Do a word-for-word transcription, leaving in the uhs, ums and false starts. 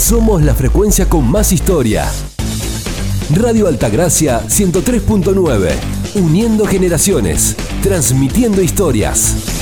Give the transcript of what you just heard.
Somos la frecuencia con más historia. Radio Altagracia ciento tres punto nueve. Uniendo generaciones. Transmitiendo historias.